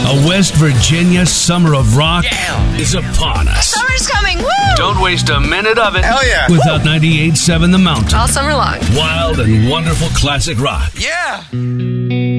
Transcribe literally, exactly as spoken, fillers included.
A West Virginia summer of rock yeah. is upon us. Summer's coming, woo! Don't waste a minute of it. Hell yeah. Without ninety-eight point seven The Mountain. All summer long. Wild and wonderful classic rock. Yeah.